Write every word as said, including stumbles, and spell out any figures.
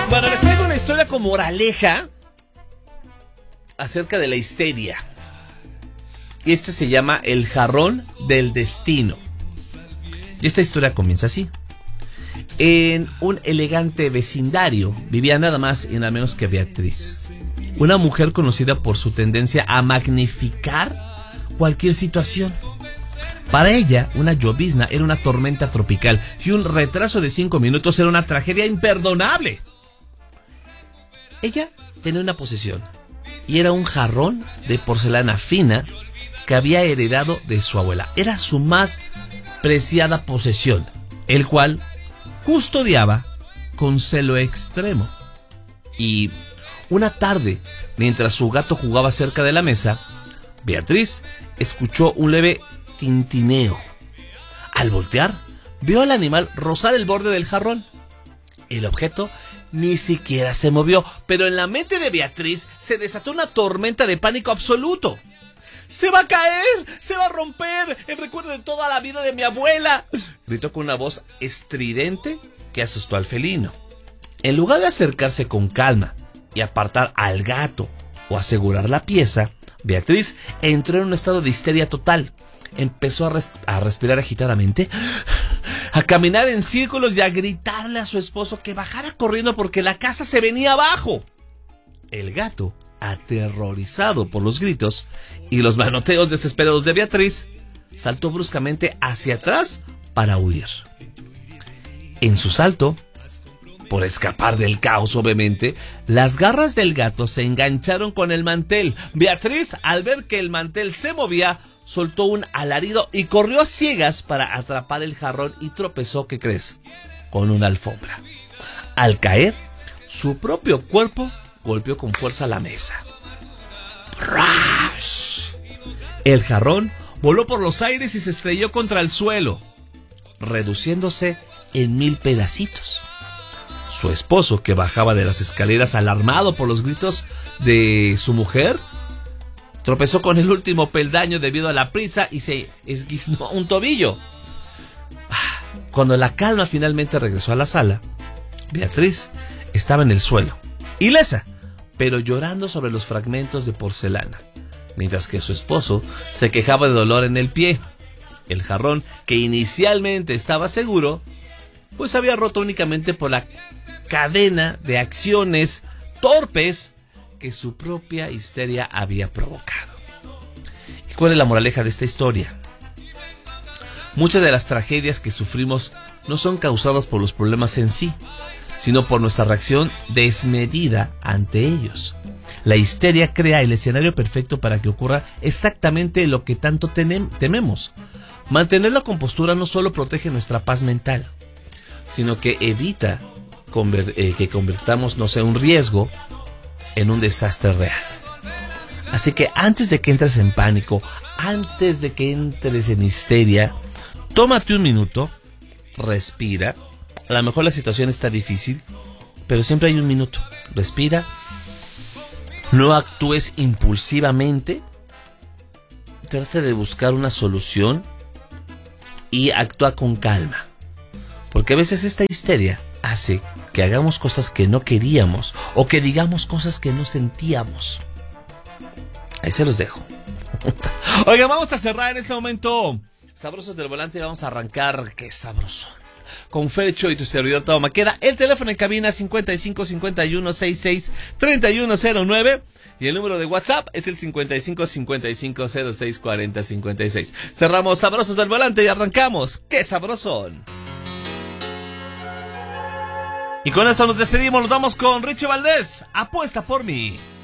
Bueno, les traigo una historia con moraleja acerca de la histeria. Y este se llama El jarrón del destino. Y esta historia comienza así. En un elegante vecindario vivía nada más y nada menos que Beatriz, una mujer conocida por su tendencia a magnificar cualquier situación. Para ella, una llovizna era una tormenta tropical y un retraso de cinco minutos era una tragedia imperdonable. Ella tenía una posesión y era un jarrón de porcelana fina que había heredado de su abuela. Era su más preciada posesión, el cual custodiaba con celo extremo. Y una tarde, mientras su gato jugaba cerca de la mesa, Beatriz escuchó un leve tintineo. Al voltear, vio al animal rozar el borde del jarrón. El objeto ni siquiera se movió, pero en la mente de Beatriz se desató una tormenta de pánico absoluto. ¡Se va a caer! ¡Se va a romper! ¡El recuerdo de toda la vida de mi abuela!, gritó con una voz estridente que asustó al felino. En lugar de acercarse con calma y apartar al gato o asegurar la pieza, Beatriz entró en un estado de histeria total. Empezó a, res- a respirar agitadamente, a caminar en círculos y a gritarle a su esposo que bajara corriendo porque la casa se venía abajo. El gato, aterrorizado por los gritos y los manoteos desesperados de Beatriz, saltó bruscamente hacia atrás para huir. En su salto, por escapar del caos obviamente, las garras del gato se engancharon con el mantel. Beatriz, al ver que el mantel se movía, soltó un alarido y corrió a ciegas para atrapar el jarrón y tropezó, ¿qué crees?, con una alfombra. Al caer, su propio cuerpo golpeó con fuerza la mesa. ¡Rash! El jarrón voló por los aires y se estrelló contra el suelo, reduciéndose en mil pedacitos. Su esposo, que bajaba de las escaleras alarmado por los gritos de su mujer, tropezó con el último peldaño debido a la prisa y se esguiznó un tobillo. Cuando la calma finalmente regresó a la sala, Beatriz estaba en el suelo, ilesa, pero llorando sobre los fragmentos de porcelana, mientras que su esposo se quejaba de dolor en el pie. El jarrón, que inicialmente estaba seguro, pues había roto únicamente por la cadena de acciones torpes que su propia histeria había provocado. ¿Y cuál es la moraleja de esta historia? Muchas de las tragedias que sufrimos no son causadas por los problemas en sí, sino por nuestra reacción desmedida ante ellos. La histeria crea el escenario perfecto para que ocurra exactamente lo que tanto tenem- tememos. Mantener la compostura no solo protege nuestra paz mental, sino que evita conver- eh, que convertamos, no sé, un riesgo en un desastre real. Así que antes de que entres en pánico, antes de que entres en histeria, tómate un minuto, respira. A lo mejor la situación está difícil, pero siempre hay un minuto. Respira, no actúes impulsivamente, trata de buscar una solución y actúa con calma. Porque a veces esta histeria hace que hagamos cosas que no queríamos o que digamos cosas que no sentíamos. Ahí se los dejo. Oigan, vamos a cerrar en este momento Sabrosos del Volante. Vamos a arrancar, qué sabrosón, con Fercho y tu servidor Tavo Maqueda. El teléfono en cabina cincuenta y cinco cincuenta y uno sesenta y seis treinta y uno cero nueve y el número de WhatsApp es el cincuenta y cinco cincuenta y cinco cero seis cuarenta cincuenta y seis. Cerramos Sabrosos del Volante y arrancamos, qué sabrosón. Y con esto nos despedimos, nos vamos con Richie Valdés, Apuesta por mí.